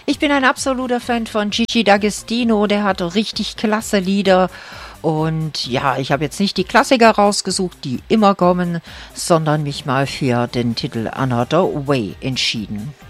Ich bin ein absoluter Fan von Gigi D'Agostino, der hat richtig klasse Lieder. Und ja, ich habe jetzt nicht die Klassiker rausgesucht, die immer kommen, sondern mich mal für den Titel Another Way entschieden.